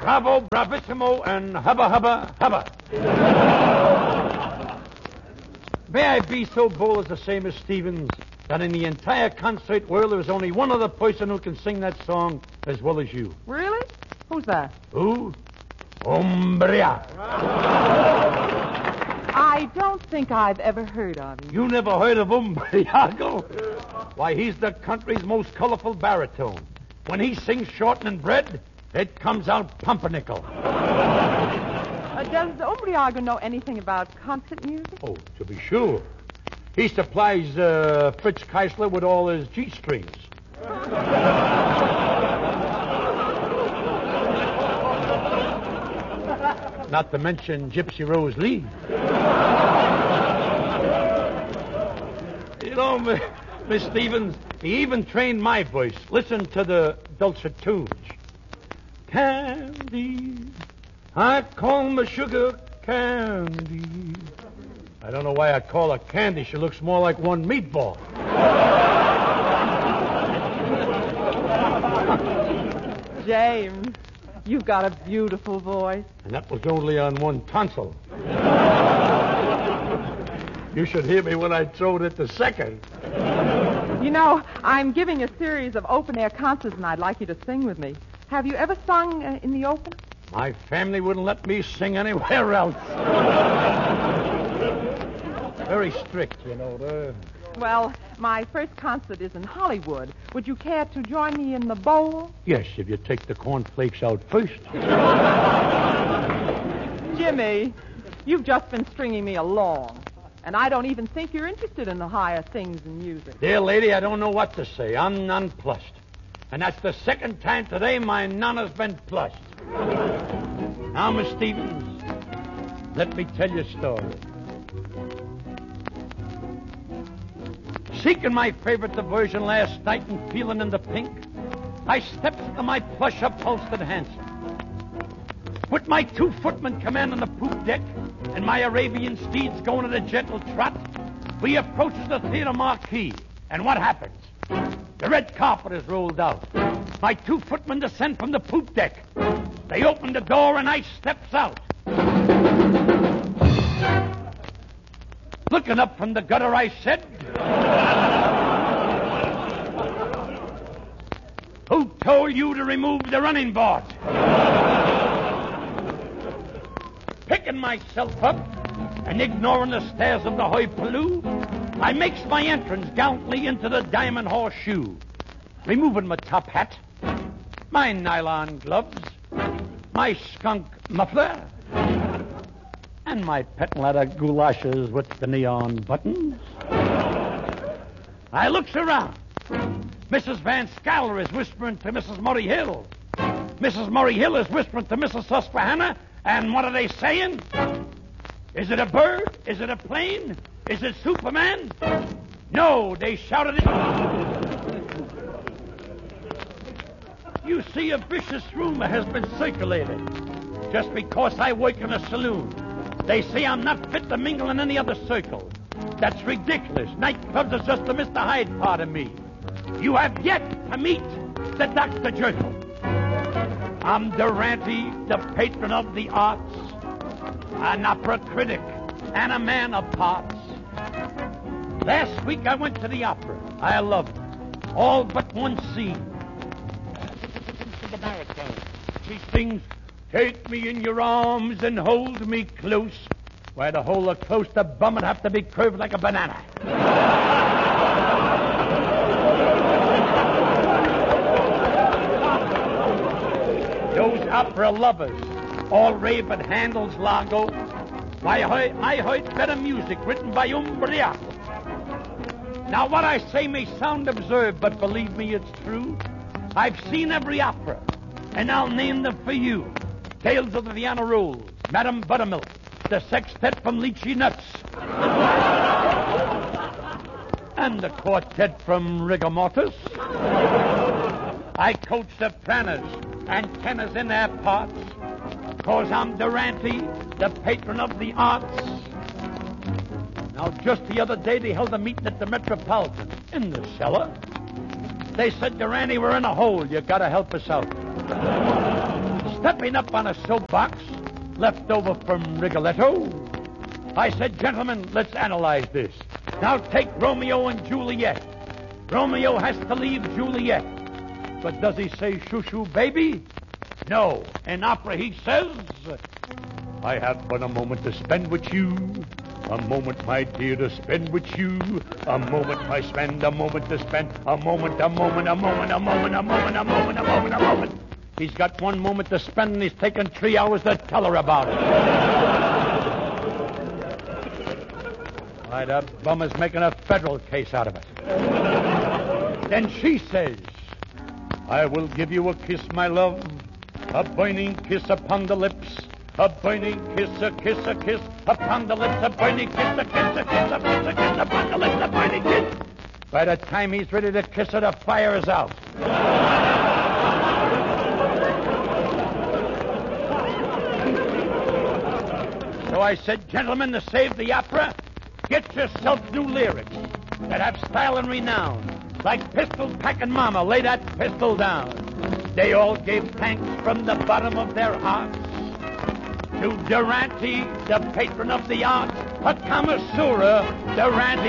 Bravo, bravissimo, and hubba, hubba, hubba. May I be so bold as to say, Miss Stevens, that in the entire concert world there is only one other person who can sing that song as well as you. Really? Who's that? Who? Umbria. I don't think I've ever heard of him. You never heard of Umbriago? Why, he's the country's most colorful baritone. When he sings shortening bread, it comes out pumpernickel. Does Umbriago know anything about concert music? Oh, to be sure. He supplies Fritz Keisler with all his G-strings. Not to mention Gypsy Rose Lee. You know, Miss Stevens, he even trained my voice. Listen to the dulcet tunes. Candy, I call my sugar candy. I don't know why I call her candy. She looks more like one meatball. James, you've got a beautiful voice. And that was only on one tonsil. You should hear me when I throw it at the second. You know, I'm giving a series of open-air concerts, and I'd like you to sing with me. Have you ever sung in the open? My family wouldn't let me sing anywhere else. Very strict, you know. Well, my first concert is in Hollywood. Would you care to join me in the bowl? Yes, if you take the cornflakes out first. Jimmy, you've just been stringing me along. And I don't even think you're interested in the higher things in music. Dear lady, I don't know what to say. I'm nonplussed. And that's the second time today my nana's been plussed. Now, Miss Stevens, let me tell you a story. Seeking my favorite diversion last night and feeling in the pink, I steps into my plush upholstered hansom. With my 2 footmen commanding the poop deck and my Arabian steeds going at a gentle trot, we approach the theater marquee. And what happens? The red carpet is rolled out. My 2 footmen descend from the poop deck. They open the door and I steps out. Looking up from the gutter, I said, "Who told you to remove the running board?" Picking myself up and ignoring the stares of the hoi pollou, I makes my entrance gallantly into the Diamond Horseshoe, removing my top hat, my nylon gloves, my skunk muffler, and my patent leather goulashes with the neon buttons. I looks around. Mrs. Van Scaler is whispering to Mrs. Murray Hill. Mrs. Murray Hill is whispering to Mrs. Susquehanna, and what are they saying? Is it a bird? Is it a plane? Is it Superman? No, they shouted it. You see, a vicious rumor has been circulated. Just because I work in a saloon, they say I'm not fit to mingle in any other circle. That's ridiculous. Nightclubs are just the Mr. Hyde part of me. You have yet to meet the Dr. Jekyll. I'm Durante, the patron of the arts, an opera critic, and a man of parts. Last week I went to the opera. I loved it. All but one scene. The baritone. She sings, "Take me in your arms and hold me close." Why, to hold her close, the bum would have to be curved like a banana. Those opera lovers all rave at Handel's Largo. Why, I heard better music written by Umbriaco. Now, what I say may sound absurd, but believe me, it's true. I've seen every opera, and I'll name them for you. Tales of the Vienna Rolls, Madame Buttermilk, the Sextet from Lychee Nuts, and the Quartet from Rigor Mortis. I coach sopranos and tenors in their parts, 'cause I'm Durante, the patron of the arts. Now, just the other day, they held a meeting at the Metropolitan, in the cellar. They said, "Durante, we're in a hole. You gotta help us out." stepping up on a soapbox left over from Rigoletto, I said, gentlemen, let's analyze this. Now take Romeo and Juliet. Romeo has to leave Juliet. But does he say shoo-shoo, baby? No. In opera he says, I have but a moment to spend with you. A moment, my dear, to spend with you. A moment I spend, a moment to spend. A moment, a moment, a moment, a moment, a moment, a moment, a moment, a moment. He's got 1 moment to spend, and he's taken 3 hours to tell her about it. Why, that bum is making a federal case out of it. Then she says, I will give you a kiss, my love. A burning kiss upon the lips. A burning kiss, a kiss upon the lips. A burning kiss, a kiss, a kiss, a kiss, a kiss upon the lips. A burning kiss. By the time he's ready to kiss her, the fire is out. So I said, gentlemen, to save the opera, get yourself new lyrics that have style and renown. Like Pistol Packin' Mama, lay that pistol down. They all gave thanks from the bottom of their hearts to Durante, the patron of the arts, a connoisseur, Durante.